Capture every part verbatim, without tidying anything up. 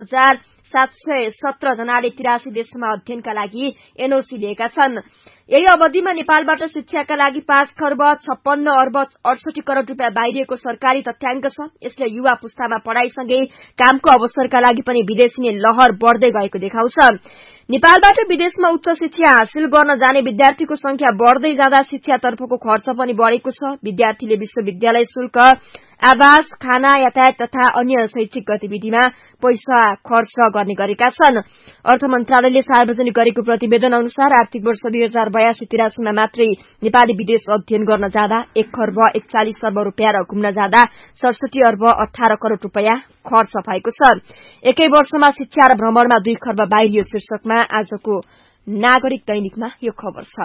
हजार सात सय सत्र जनाले तिरासी देशमा अध्ययनका लागि एनओसी लिएका छन्। यही अवधिमा नेपालबाट शिक्षाका लागि पाँच खर्ब छप्पन्न अर्ब अडसठी करोड़ रूपियाँ बाहिरिएको सरकारी तथ्याङ्क छ। यसले युवा पुस्तामा पढ़ाईसँगै कामको अवसरका लागि पनि विदेशी लहर बढ्दै गएको देखाउँछ। नेपालबाट विदेशमा उच्च शिक्षा हासिल गर्न जाने विद्यार्थीको संख्या बढ़दै जाँदा शिक्षातर्फको खर्च पनि बढ़ेको छ। विद्यार्थीले विश्वविद्यालय शुल्क, आवास, खाना, यातायात तथा अन्य शैक्षिक गतिविधिमा पैसा खर्च गर्ने गरेका छन्। अर्थ मन्त्रालयले सार्वजनिक गरेको प्रतिवेदन अनुसार आर्थिक वर्ष दुई हजार बयासी तिरासीमा मात्रै नेपाली विदेश अध्ययन गर्न जाँदा एक खर्ब एकचालिस अर्ब रूपियाँ र घुम्न जाँदा सडसठी अर्ब अठार करोड़ रूपियाँ खर्च भएको छ। एकै वर्षमा शिक्षा र भ्रमणमा दुई खर्ब बाहिरियो शीर्षकमा आजको नागरिक दैनिकमा यो खबर छ।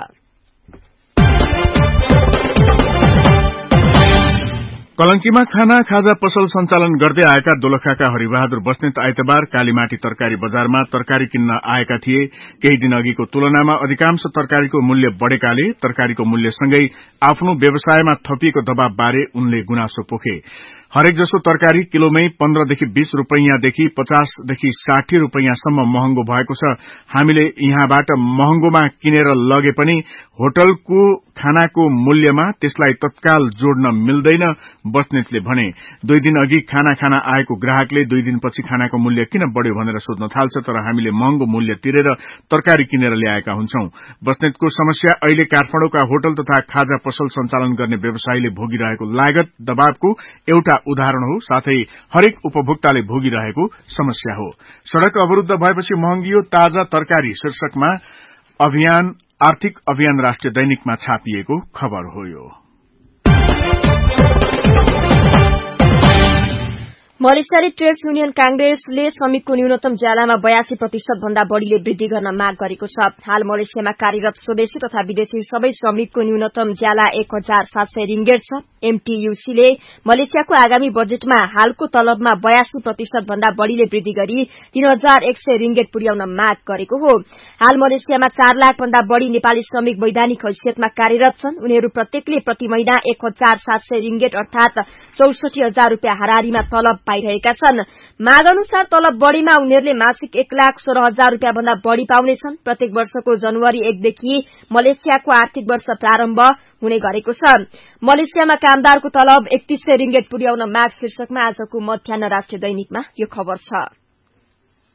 कलंकीमा खाना खाजा पसल सञ्चालन गर्दै आएका दोलखाका हरिबहादुर बस्नेत आइतबार कालीमाटी तरकारी बजारमा तरकारी किन्न आएका थिए। केही दिन अघिको तुलनामा अधिकांश तरकारीको मूल्य बढ़ेकाले तरकारीको मूल्यसँगै आफ्नो व्यवसायमा थपिएको दबाव बारे उनले गुनासो पोखे। हरेक जसो तरकारी किलोमै पन्ध्रदेखि बीस रूपैयाँदेखि पचासदेखि साठी रूपैयाँसम्म महँगो भएको छ। हामीले यहाँबाट महँगोमा किनेर लगे पनि होटलको खानाको मूल्यमा त्यसलाई तत्काल जोड्न मिल्दैन, बस्नेतले भने। दुई दिन अघि खाना खाना आएको ग्राहकले दुई दिनपछि खानाको मूल्य किन बढ़्यो भनेर सोध्न थाल्छ, तर हामीले महँगो मूल्य तिरेर तरकारी किनेर ल्याएका हुन्छौं। बस्नेतको समस्या अहिले काठमाडौँका होटल तथा खाजा पसल सञ्चालन गर्ने व्यवसायीले भोगिरहेको लागत दबावको एउटा उदाहरण हो, साथै हरेक उपभोक्ताले भोगिरहेको समस्या हो। सड़क अवरूद्ध भएपछि महँगियो ताजा तरकारी शीर्षकमा अभियान आर्थिक अभियान राष्ट्रिय दैनिकमा छापिएको खबर हो। यो मलेसियाली ट्रेड्स युनियन कांग्रेसले श्रमिकको न्यूनतम ज्यालामा बयासी प्रतिशत भन्दा बढ़ीले वृद्धि गर्न माग गरेको छ। हाल मलेसियामा कार्यरत स्वदेशी तथा विदेशी सबै श्रमिकको न्यूनतम ज्याला एक हजार सात सय रिंगेट छ। एमटीयूसीले मलेसियाको आगामी बजेटमा हालको तलबमा बयासी प्रतिशत भन्दा बढ़ीले वृद्धि गरी तीन हजार एक सय रिंगेट पुर्याउन माग गरेको हो। हाल मलेसियामा चार लाख भन्दा बढ़ी नेपाली श्रमिक वैधानिक हैसियतमा कार्यरत छन्। उनीहरू प्रत्येकले प्रति महिना एक हजार सात सय रिंगेट अर्थात चौसठी हजार रूपियाँ हाराहारीमा तलब पाइरहेका छन्। माग अनुसार तलब बढ़ीमा उनीहरूले मासिक एक लाख सोह्र हजार रूपियाँ भन्दा बढ़ी पाउनेछन्। प्रत्येक वर्षको जनवरी एकदेखि मलेसियाको आर्थिक वर्ष प्रारम्भ हुने गरेको छ। मलेसियामा कामदारको तलब एकतीस सय रिंगेट पुर्याउन माग शीर्षकमा आजको मध्याह्न राष्ट्रिय दैनिकमा यो खबर छ।